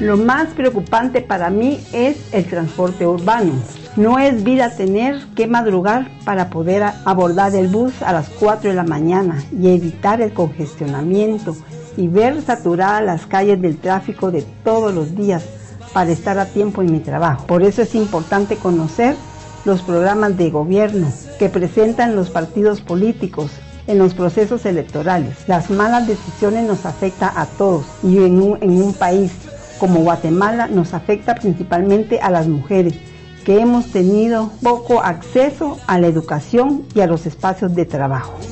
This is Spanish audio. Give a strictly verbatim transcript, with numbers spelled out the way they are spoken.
Lo más preocupante para mí es el transporte urbano. No es vida tener que madrugar para poder abordar el bus a las cuatro de la mañana y evitar el congestionamiento y ver saturadas las calles del tráfico de todos los días para estar a tiempo en mi trabajo. Por eso es importante conocer los programas de gobierno que presentan los partidos políticos en los procesos electorales. Las malas decisiones nos afectan a todos y en un, en un país como Guatemala nos afecta principalmente a las mujeres, que hemos tenido poco acceso a la educación y a los espacios de trabajo.